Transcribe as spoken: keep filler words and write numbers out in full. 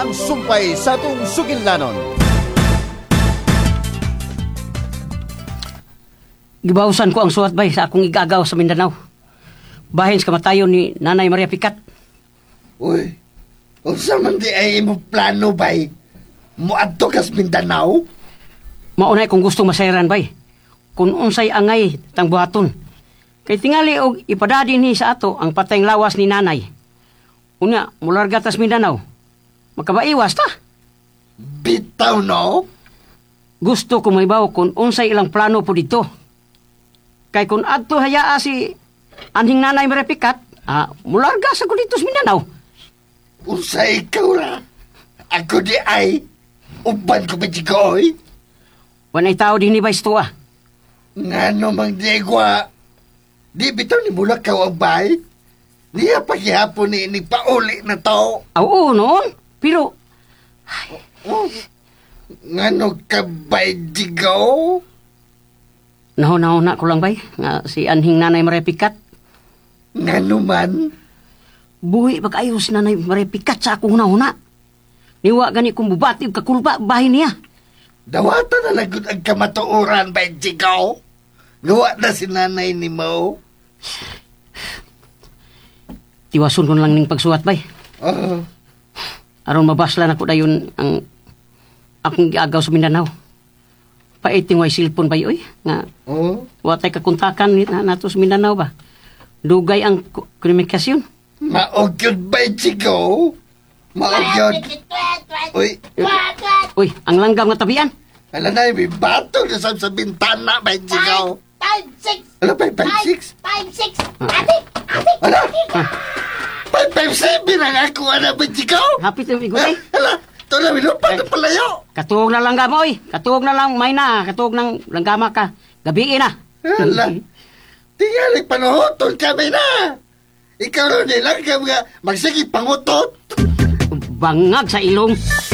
ang sumpay sa atong sugilnanon. Gibawsan ko ang suwat bay sa akong igagaw sa Mindanao. Bahin sa kamatayon ni Nanay Maria Picat. Uy, unsa man di ay imo plano bay? Muadto kas Mindanao? Maunay kung gusto masayran bay. Kung unsay angay tang buhaton. Kay tingali og ipadadi ni sa ato ang patayng lawas ni Nanay. Unya, mularga tas Mindanao. Makabaiwas ta. Bitaw no? Gusto ko maibaw kung unsay ilang plano po dito. Kay kung adto hayaa si anhing Nanay Maria Picat, ah, mularga sa ko dito sa Mindanao. Unsay ikaw ra? Ako di ay uban ko bitikoy. Wanay tao din ni Baysto ah. Ngano mang diegwa? Di bitaw ni bulak ka ang bay? Niya paghihapon ni ni pauli na to. Oo noon, pero Oh, ngano ka bay digaw? nahon-nahon na ko lang bay nga si anhing Nanay Maria Picat. Ngano man? Buhi pag-ayos Nanay Maria Picat sa akong hunahuna. Niwa gani kung bubatib kakulba bahin niya. Dawata na lagod ang kamatuoran bay digaw? Gawa na si nanay ni mo? Tiwason ko na lang ning pagsuwat bay. Oh. Aron mabaslan ako dayon ang akong giagaw sa Mindanao. Paiting way silpon bay oy nga Oh. watay kakontakan ni na nato sa Mindanao ba. Dugay ang ko- komunikasyon. Maogyod bay digaw? Maogyod. Uy, Uy, ang langgam nga tabian. ala na may bato na sa, sa bintana bay digaw. Five, six. Ala, five, five, six? Five, six. Ate, ate, Ala, ate. five, five, seven ang ako ana bay digaw. Hapit yung igoy. Ala, ito na milupa na palayo. Katuog na langgam oy. Katuog na lang may na, katuog ng langgama ka. Gabi na. Ala, tingali panuhoton kami na. Ikaw rin nilang ka mga magsige pangutot. Bangag sa ilong.